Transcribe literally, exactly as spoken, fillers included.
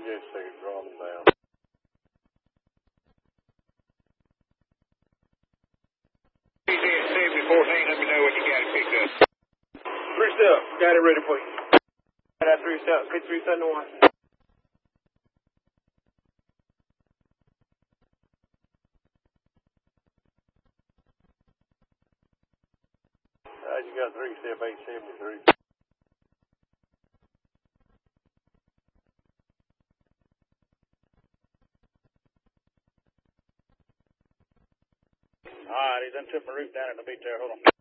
Yes, sir. Draw them down. seventy fourteen, let me know when you got it picked up. Three step. Got it ready for you. Got that three step. Pick three seven one. Uh, you got three step eight seventy-three. All right, he done took my route down at the beach there. Hold on.